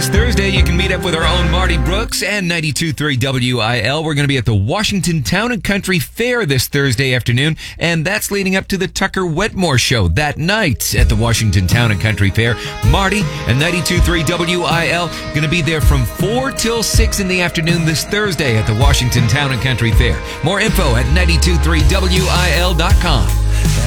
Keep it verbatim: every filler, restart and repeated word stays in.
Thursday, you can meet up with our own Marty Brooks and ninety-two point three W I L. We're going to be at the Washington Town and Country Fair this Thursday afternoon, and that's leading up to the Tucker Wetmore Show that night at the Washington Town and Country Fair. Marty and ninety-two point three W I L going to be there from four till six in the afternoon this Thursday at the Washington Town and Country Fair. More info at ninety-two point three W I L dot com.